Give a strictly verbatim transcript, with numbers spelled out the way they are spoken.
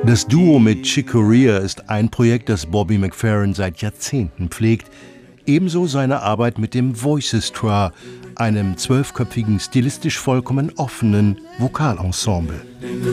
Das Duo mit Chick Corea ist ein Projekt, das Bobby McFerrin seit Jahrzehnten pflegt. Ebenso seine Arbeit mit dem Voicestra, einem zwölfköpfigen, stilistisch vollkommen offenen Vokalensemble.